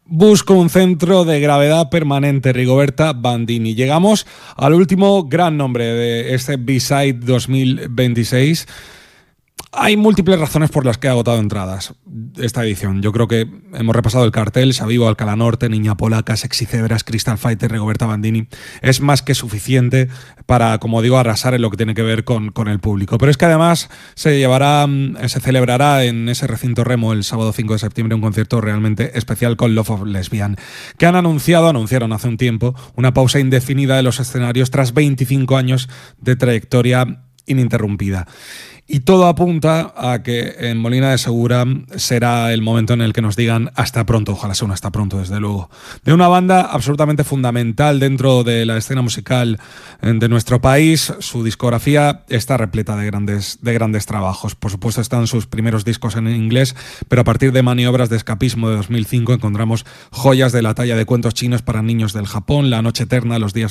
Busco un centro de gravedad permanente, Rigoberta Bandini. Llegamos al último gran nombre de este B-Side 2026. Hay múltiples razones por las que ha agotado entradas esta edición. Yo creo que hemos repasado el cartel: Xavivo, Alcalá Norte, Niña Polaca, Sexy Cebras, Crystal Fighter, Rigoberta Bandini. Es más que suficiente para, como digo, arrasar en lo que tiene que ver con el público. Pero es que además se celebrará en ese recinto Remo el sábado 5 de septiembre un concierto realmente especial con Love of Lesbian, que anunciaron hace un tiempo una pausa indefinida de los escenarios tras 25 años de trayectoria ininterrumpida. Y todo apunta a que en Molina de Segura será el momento en el que nos digan hasta pronto, ojalá sea un hasta pronto, desde luego, de una banda absolutamente fundamental dentro de la escena musical de nuestro país. Su discografía está repleta de grandes trabajos. Por supuesto están sus primeros discos en inglés, pero a partir de Maniobras de Escapismo de 2005 encontramos joyas de la talla de Cuentos chinos para niños del Japón, La noche eterna, Los días